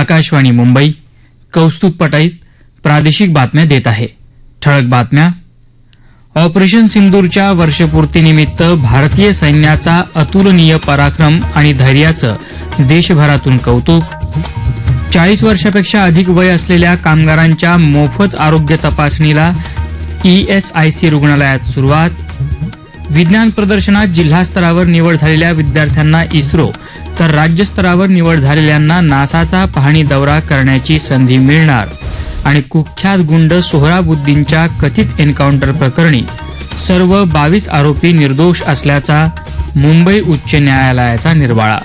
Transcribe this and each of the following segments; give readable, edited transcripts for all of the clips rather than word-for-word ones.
आकाशवाणी मुंबई. कौस्तुभ पटाईत प्रादेशिक बातम्या देत आहे. ठळक बातम्या. ऑपरेशन सिंदूरच्या वर्षपूर्तीनिमित्त भारतीय सैन्याचा अतुलनीय पराक्रम आणि धैर्याचं देशभरातून कौतुक. 40 वर्षापेक्षा अधिक वय असलेल्या कामगारांच्या मोफत आरोग्य तपासणीला ESIC रुग्णालयात सुरुवात. विज्ञान प्रदर्शनात जिल्हा स्तरावर निवड झालेल्या विद्यार्थ्यांना इस्रो तर राज्यस्तरावर निवड झालेल्यांना नासाचा पाहणी दौरा करण्याची संधी मिळणार. आणि कुख्यात गुंड सोहराबुद्दीनच्या कथित एन्काउंटर प्रकरणी सर्व 22 आरोपी निर्दोष असल्याचा मुंबई उच्च न्यायालयाचा निर्वाळा.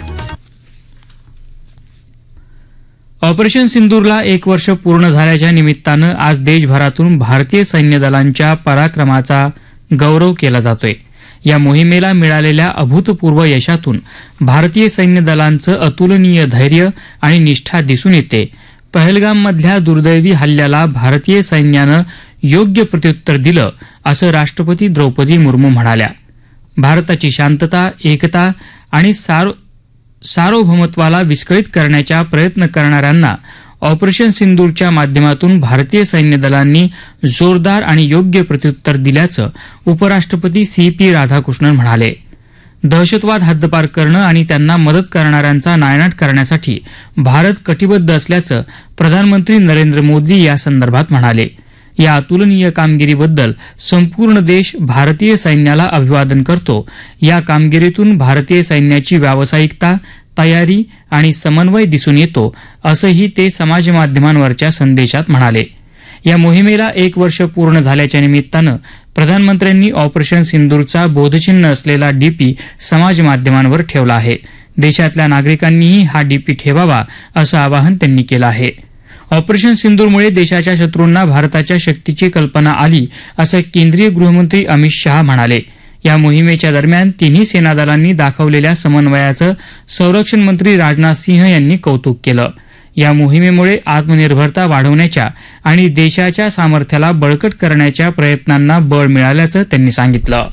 ऑपरेशन सिंदूरला 1 वर्ष पूर्ण झाल्याच्या निमित्तानं आज देशभरातून भारतीय सैन्य दलांच्या पराक्रमाचा गौरव केला जातोय. या मोहिमेला मिळालेल्या अभूतपूर्व यशातून भारतीय सैन्य दलांचं अतुलनीय धैर्य आणि निष्ठा दिसून येते. पहलगाममधल्या दुर्दैवी हल्ल्याला भारतीय सैन्यानं योग्य प्रत्युत्तर दिलं असं राष्ट्रपती द्रौपदी मुर्मू म्हणाल्या. भारताची शांतता, एकता आणि सार्वभौमत्वाला विस्कळीत करण्याचा प्रयत्न करणाऱ्यांना ऑपरेशन सिंदूरच्या माध्यमातून भारतीय सैन्य दलांनी जोरदार आणि योग्य प्रत्युत्तर दिल्याचं उपराष्ट्रपती CP राधाकृष्णन म्हणाले. दहशतवाद हद्दपार करणं आणि त्यांना मदत करणाऱ्यांचा नायनाट करण्यासाठी भारत कटिबद्ध असल्याचं प्रधानमंत्री नरेंद्र मोदी या संदर्भात म्हणाले. या अतुलनीय कामगिरीबद्दल संपूर्ण देश भारतीय सैन्याला अभिवादन करतो. या कामगिरीतून भारतीय सैन्याची व्यावसायिकता, तयारी आणि समन्वय दिसून येतो असंही ते समाजमाध्यमांवरच्या संदेशात म्हणाले. या मोहिमेला 1 वर्ष पूर्ण झाल्याच्या निमित्तानं प्रधानमंत्र्यांनी ऑपरेशन सिंदूरचा बोधचिन्ह असलेला DP समाजमाध्यमांवर ठेवला आहे. देशातल्या नागरिकांनीही हा DP ठेवावा असं आवाहन त्यांनी केलं आहे. ऑपरेशन सिंदूरमुळे देशाच्या शत्रूंना भारताच्या शक्तीची कल्पना आली असं केंद्रीय गृहमंत्री अमित शहा म्हणाले. या मोहिमेच्या दरम्यान तिन्ही सेनादलांनी दाखवलेल्या समन्वयाचं संरक्षण मंत्री राजनाथ सिंह यांनी कौतुक केलं. या मोहिमेमुळे आत्मनिर्भरता वाढवण्याच्या आणि देशाच्या सामर्थ्याला बळकट करण्याच्या प्रयत्नांना बळ मिळाल्याचं त्यांनी सांगितलं.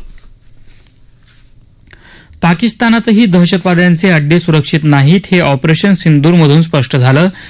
पाकिस्तानातही दहशतवाद्यांचे अड्डे सुरक्षित नाहीत हे ऑपरेशन सिंदूरमधून स्पष्ट झालं.